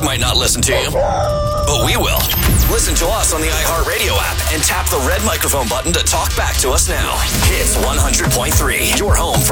dog might not listen to you, but we will. Listen to us on the iHeartRadio app and tap the red microphone button to talk back to us now. Hits 100.3, your home for